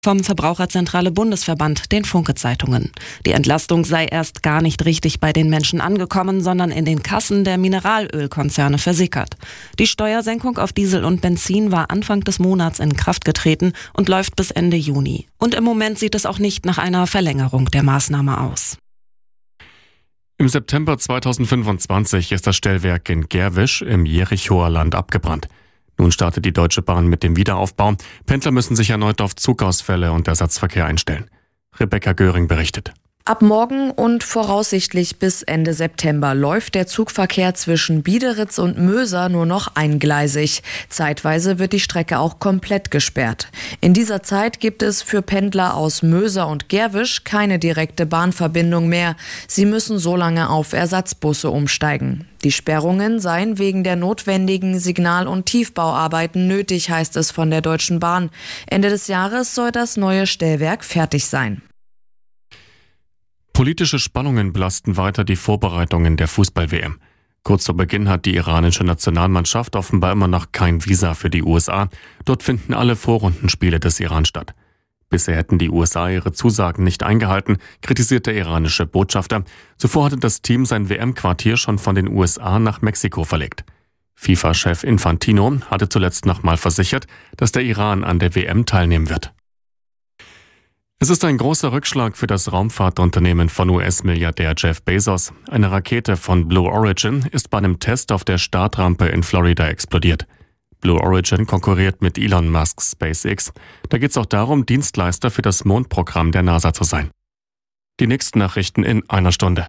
Vom Verbraucherzentrale Bundesverband, den Funke-Zeitungen. Die Entlastung sei erst gar nicht richtig bei den Menschen angekommen, sondern in den Kassen der Mineralölkonzerne versickert. Die Steuersenkung auf Diesel und Benzin war Anfang des Monats in Kraft getreten und läuft bis Ende Juni. Und im Moment sieht es auch nicht nach einer Verlängerung der Maßnahme aus. Im September 2025 ist das Stellwerk in Gerwisch im Jerichoer Land abgebrannt. Nun startet die Deutsche Bahn mit dem Wiederaufbau. Pendler müssen sich erneut auf Zugausfälle und Ersatzverkehr einstellen. Rebecca Göring berichtet. Ab morgen und voraussichtlich bis Ende September läuft der Zugverkehr zwischen Biederitz und Möser nur noch eingleisig. Zeitweise wird die Strecke auch komplett gesperrt. In dieser Zeit gibt es für Pendler aus Möser und Gerwisch keine direkte Bahnverbindung mehr. Sie müssen so lange auf Ersatzbusse umsteigen. Die Sperrungen seien wegen der notwendigen Signal- und Tiefbauarbeiten nötig, heißt es von der Deutschen Bahn. Ende des Jahres soll das neue Stellwerk fertig sein. Politische Spannungen belasten weiter die Vorbereitungen der Fußball-WM. Kurz vor Beginn hat die iranische Nationalmannschaft offenbar immer noch kein Visa für die USA. Dort finden alle Vorrundenspiele des Iran statt. Bisher hätten die USA ihre Zusagen nicht eingehalten, kritisiert der iranische Botschafter. Zuvor hatte das Team sein WM-Quartier schon von den USA nach Mexiko verlegt. FIFA-Chef Infantino hatte zuletzt nochmal versichert, dass der Iran an der WM teilnehmen wird. Es ist ein großer Rückschlag für das Raumfahrtunternehmen von US-Milliardär Jeff Bezos. Eine Rakete von Blue Origin ist bei einem Test auf der Startrampe in Florida explodiert. Blue Origin konkurriert mit Elon Musks SpaceX. Da geht es auch darum, Dienstleister für das Mondprogramm der NASA zu sein. Die nächsten Nachrichten in einer Stunde.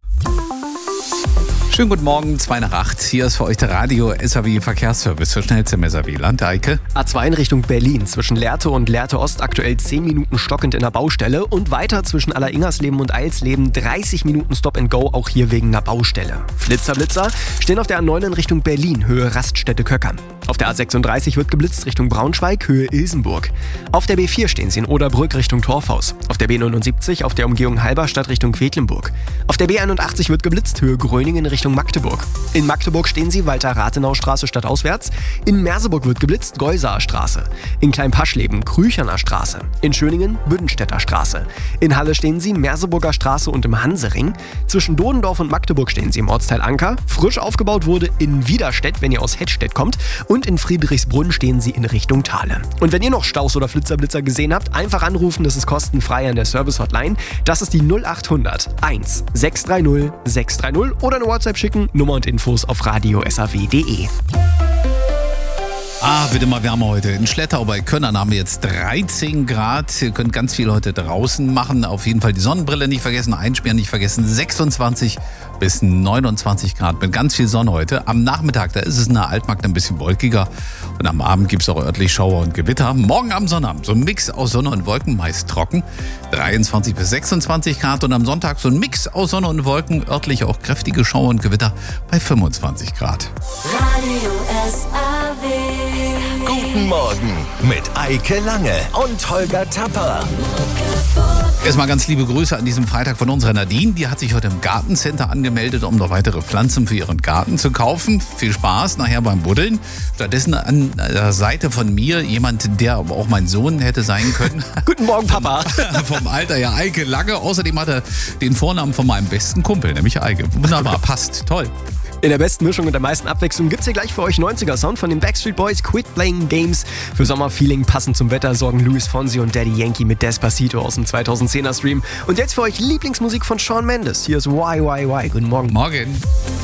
Schönen guten Morgen, 7:02. Hier ist für euch der Radio SAW Verkehrsservice für schnellste im SAW-Land. Eike. A2 in Richtung Berlin. Zwischen Lehrte und Lehrte Ost aktuell 10 Minuten stockend in der Baustelle. Und weiter zwischen Alleringersleben und Eilsleben 30 Minuten Stop and Go, auch hier wegen einer Baustelle. Blitzer stehen auf der A9 in Richtung Berlin, Höhe Raststätte Köckern. Auf der A36 wird geblitzt Richtung Braunschweig, Höhe Ilsenburg. Auf der B4 stehen sie in Oderbrück Richtung Torfhaus. Auf der B79 auf der Umgehung Halberstadt Richtung Quedlinburg. Auf der B81 wird geblitzt, Höhe Gröningen Richtung Magdeburg. In Magdeburg stehen sie Walter-Rathenau-Straße stadtauswärts. In Merseburg wird geblitzt, Geusaer Straße. In Kleinpaschleben Krücherner Straße. In Schöningen Büdenstädter Straße. In Halle stehen sie Merseburger Straße und im Hansering. Zwischen Dodendorf und Magdeburg stehen sie im Ortsteil Anker. Frisch aufgebaut wurde in Widerstedt, wenn ihr aus Hettstedt kommt. Und in Friedrichsbrunn stehen sie in Richtung Thale. Und wenn ihr noch Staus oder Flitzer gesehen habt, einfach anrufen, das ist kostenfrei an der Service-Hotline. Das ist die 0800 1 630 630 oder eine WhatsApp schicken, Nummer und Infos auf radiosaw.de. Wird immer wärmer heute. In Schlettau bei Könnern haben wir jetzt 13 Grad. Ihr könnt ganz viel heute draußen machen. Auf jeden Fall die Sonnenbrille nicht vergessen, einsperren nicht vergessen. 26 bis 29 Grad mit ganz viel Sonne heute. Am Nachmittag, da ist es in der Altmark ein bisschen wolkiger. Und am Abend gibt es auch örtlich Schauer und Gewitter. Morgen am Sonnabend so ein Mix aus Sonne und Wolken, meist trocken. 23 bis 26 Grad. Und am Sonntag so ein Mix aus Sonne und Wolken, örtlich auch kräftige Schauer und Gewitter bei 25 Grad. Radio SAW. Guten Morgen mit Eike Lange und Holger Tapper. Erstmal ganz liebe Grüße an diesem Freitag von unserer Nadine. Die hat sich heute im Gartencenter angemeldet, um noch weitere Pflanzen für ihren Garten zu kaufen. Viel Spaß nachher beim Buddeln. Stattdessen an der Seite von mir jemand, der aber auch mein Sohn hätte sein können. Guten Morgen, Papa. Vom Alter ja Eike Lange. Außerdem hat er den Vornamen von meinem besten Kumpel, nämlich Eike. Wunderbar, passt. Toll. In der besten Mischung und der meisten Abwechslung gibt's hier gleich für euch 90er-Sound von den Backstreet Boys, Quit Playing Games. Für Sommerfeeling passend zum Wetter sorgen Luis Fonsi und Daddy Yankee mit Despacito aus dem 2010er Stream. Und jetzt für euch Lieblingsmusik von Shawn Mendes. Hier ist Why. Guten Morgen. Morgen.